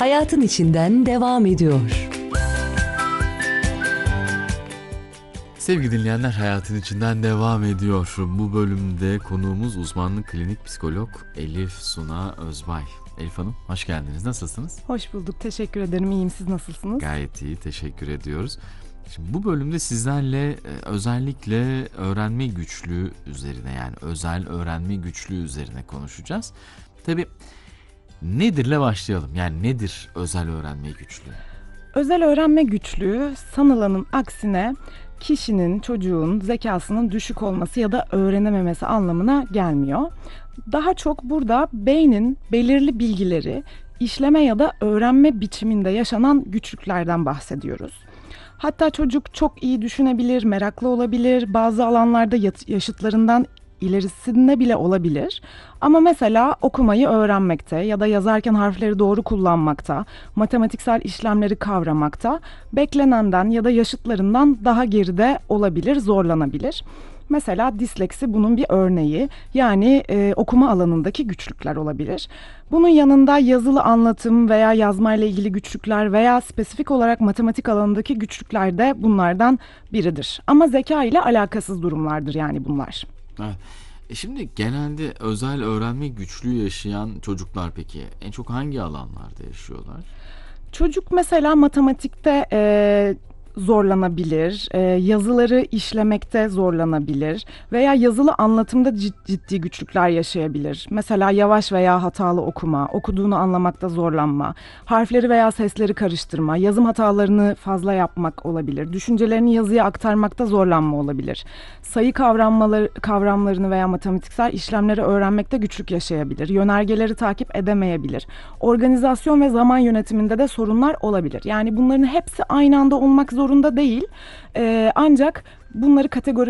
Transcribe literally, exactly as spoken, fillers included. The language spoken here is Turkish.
hayatın içinden devam ediyor. Sevgili dinleyenler, hayatın içinden devam ediyor. Bu bölümde konuğumuz uzmanlık klinik psikolog Elif Suna Özbay. Elif Hanım, hoş geldiniz. Nasılsınız? Hoş bulduk. Teşekkür ederim. İyiyim. Siz nasılsınız? Gayet iyi. Teşekkür ediyoruz. Şimdi bu bölümde sizlerle e, özellikle öğrenme güçlüğü üzerine, yani özel öğrenme güçlüğü üzerine konuşacağız. Tabii nedirle başlayalım? Yani nedir özel öğrenme güçlüğü? Özel öğrenme güçlüğü sanılanın aksine kişinin, çocuğun zekasının düşük olması ya da öğrenememesi anlamına gelmiyor. Daha çok burada beynin belirli bilgileri işleme ya da öğrenme biçiminde yaşanan güçlüklerden bahsediyoruz. Hatta çocuk çok iyi düşünebilir, meraklı olabilir, bazı alanlarda yaşıtlarından ilerisinde bile olabilir. Ama mesela okumayı öğrenmekte ya da yazarken harfleri doğru kullanmakta, matematiksel işlemleri kavramakta beklenenden ya da yaşıtlarından daha geride olabilir, zorlanabilir. Mesela disleksi bunun bir örneği, yani e, okuma alanındaki güçlükler olabilir. Bunun yanında yazılı anlatım veya yazmayla ilgili güçlükler veya spesifik olarak matematik alanındaki güçlükler de bunlardan biridir. Ama zeka ile alakasız durumlardır yani bunlar. Evet. E şimdi genelde özel öğrenme güçlüğü yaşayan çocuklar peki en çok hangi alanlarda yaşıyorlar? Çocuk mesela matematikte e, zorlanabilir, e, yazıları işlemekte zorlanabilir veya yazılı anlatımda cid- ciddi güçlükler yaşayabilir. Mesela yavaş veya hatalı okuma, okuduğunu anlamakta zorlanma, harfleri veya sesleri karıştırma, yazım hatalarını fazla yapmak olabilir, düşüncelerini yazıya aktarmakta zorlanma olabilir. Sayı kavramları, kavramlarını veya matematiksel işlemleri öğrenmekte güçlük yaşayabilir, yönergeleri takip edemeyebilir, organizasyon ve zaman yönetiminde de sorunlar olabilir. Yani bunların hepsi aynı anda olmak zorunda değil. Ee, ancak bunları kategori